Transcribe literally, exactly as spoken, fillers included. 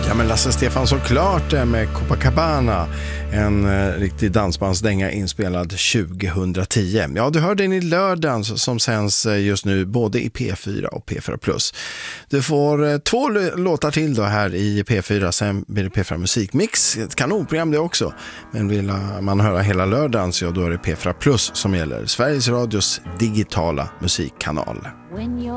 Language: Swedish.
Ja, men Lasse Stefan, såklart med Copacabana, en eh, riktig dansbandsdänga inspelad tjugohundratio. Ja, du hörde den i lördagen som sänds just nu både i P fyra och P fyra plus. Du får eh, två låtar till då här i P fyra, sen blir det P fyra Musikmix, ett kanonprogram det också. Men vill man höra hela lördagen så då är det P fyra plus som gäller, Sveriges Radios digitala musikkanal.